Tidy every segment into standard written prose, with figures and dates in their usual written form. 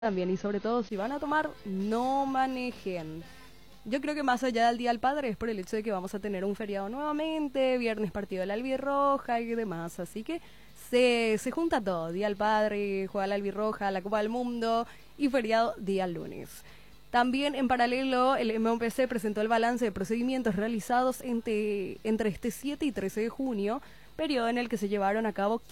también, y sobre todo si van a tomar, no manejen. Yo creo que más allá del Día del Padre es por el hecho de que vamos a tener un feriado nuevamente, viernes partido de la Albirroja y demás, así que se junta todo, Día del Padre, juega la Albirroja, la Copa del Mundo y feriado día lunes. También en paralelo el MOPC presentó el balance de procedimientos realizados entre este 7 y 13 de junio, periodo en el que se llevaron a cabo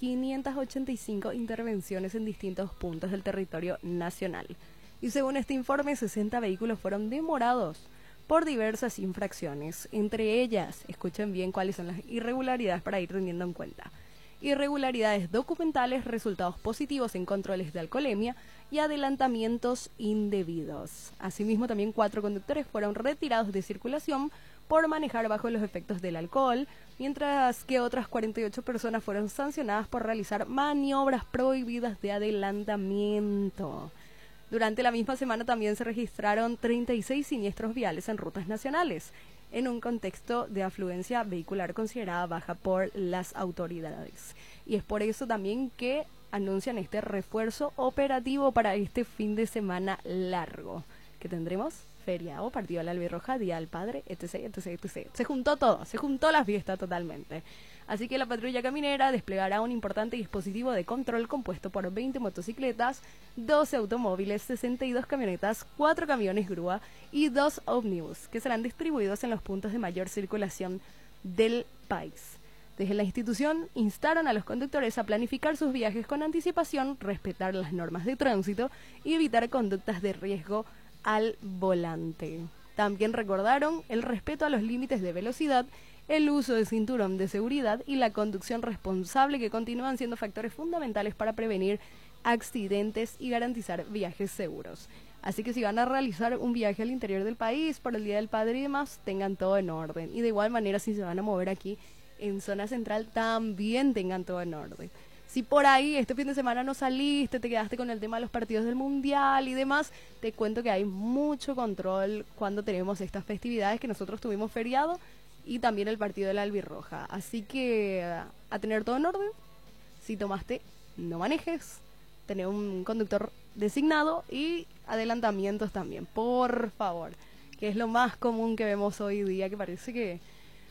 585 intervenciones en distintos puntos del territorio nacional. Y según este informe, 60 vehículos fueron demorados por diversas infracciones. Entre ellas, escuchen bien cuáles son las irregularidades para ir teniendo en cuenta. Irregularidades documentales, resultados positivos en controles de alcoholemia y adelantamientos indebidos. Asimismo, también 4 conductores fueron retirados de circulación por manejar bajo los efectos del alcohol, mientras que otras 48 personas fueron sancionadas por realizar maniobras prohibidas de adelantamiento. Durante la misma semana también se registraron 36 siniestros viales en rutas nacionales, en un contexto de afluencia vehicular considerada baja por las autoridades. Y es por eso también que anuncian este refuerzo operativo para este fin de semana largo, que tendremos feriado, partido de la Albirroja, Día del Padre, etc, etc, etc. Se juntó todo, se juntó la fiesta totalmente. Así que la patrulla caminera desplegará un importante dispositivo de control compuesto por 20 motocicletas, 12 automóviles, 62 camionetas, 4 camiones grúa y 2 ómnibus, que serán distribuidos en los puntos de mayor circulación del país. Desde la institución instaron a los conductores a planificar sus viajes con anticipación, respetar las normas de tránsito y evitar conductas de riesgo al volante. También recordaron el respeto a los límites de velocidad, el uso de cinturón de seguridad y la conducción responsable, que continúan siendo factores fundamentales para prevenir accidentes y garantizar viajes seguros. Así que si van a realizar un viaje al interior del país por el Día del Padre y demás, tengan todo en orden. Y de igual manera, si se van a mover aquí en zona central, también tengan todo en orden. Si por ahí este fin de semana no saliste, te quedaste con el tema de los partidos del Mundial y demás, te cuento que hay mucho control cuando tenemos estas festividades, que nosotros tuvimos feriado y también el partido de la Albirroja. Así que a tener todo en orden. Si tomaste, no manejes, tener un conductor designado y adelantamientos también, por favor, que es lo más común que vemos hoy día, que parece que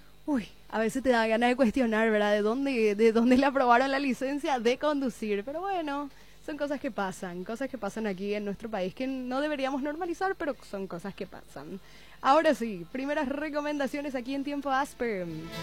a veces te da ganas de cuestionar, ¿verdad? ¿De dónde le aprobaron la licencia de conducir? Pero bueno, son cosas que pasan aquí en nuestro país, que no deberíamos normalizar, pero son cosas que pasan. Ahora sí, primeras recomendaciones aquí en Tiempo Asper.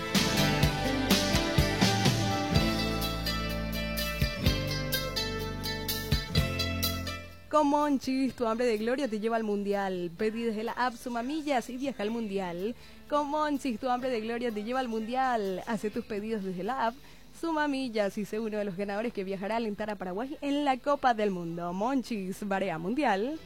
Con Monchis, tu hambre de gloria te lleva al mundial. Pedí desde la app Sumamillas y viaja al mundial. Con Monchis, tu hambre de gloria te lleva al mundial. Hace tus pedidos desde la app Sumamillas y sé uno de los ganadores que viajará a alentar a Paraguay en la Copa del Mundo. Monchis, Barea Mundial.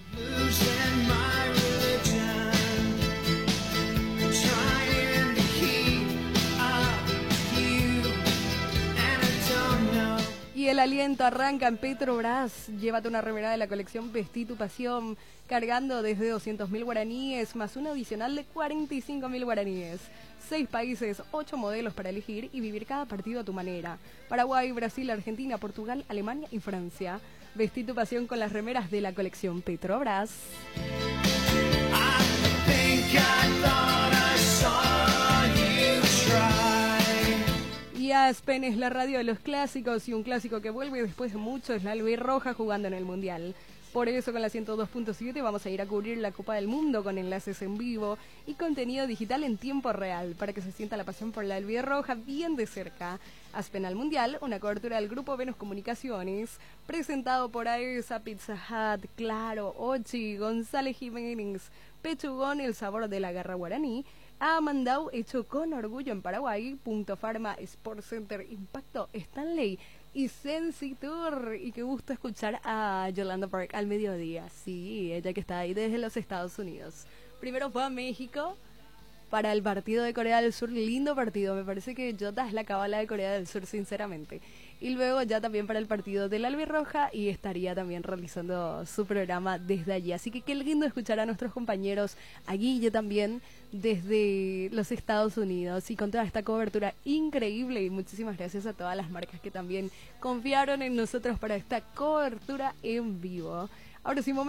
Y el aliento arranca en Petrobras. Llévate una remera de la colección Vestí tu pasión, cargando desde 200.000 guaraníes, más una adicional de 45.000 guaraníes. 6 países, 8 modelos para elegir y vivir cada partido a tu manera. Paraguay, Brasil, Argentina, Portugal, Alemania y Francia. Vestí tu pasión con las remeras de la colección Petrobras. Y Aspen es la radio de los clásicos, y un clásico que vuelve después de mucho es la Albirroja jugando en el Mundial. Por eso con la 102.7 vamos a ir a cubrir la Copa del Mundo con enlaces en vivo y contenido digital en tiempo real para que se sienta la pasión por la Albirroja bien de cerca. Aspen al Mundial, una cobertura del Grupo Venus Comunicaciones, presentado por AESA, Pizza Hut, Claro, Ochi, González Jiménez, Pechugón, el sabor de la garra guaraní, Amandau, hecho con orgullo en Paraguay, Punto Pharma, Sport Center, Impacto, Stanley y Sensi Tour. Y qué gusto escuchar a Yolanda Park al mediodía. Sí, ella que está ahí desde los Estados Unidos. Primero fue a México para el partido de Corea del Sur, lindo partido, me parece que Jota es la cábala de Corea del Sur, sinceramente. Y luego ya también para el partido de la Albirroja, y estaría también realizando su programa desde allí. Así que qué lindo escuchar a nuestros compañeros, a Guille también, desde los Estados Unidos, y con toda esta cobertura increíble. Y muchísimas gracias a todas las marcas que también confiaron en nosotros para esta cobertura en vivo. Ahora sí,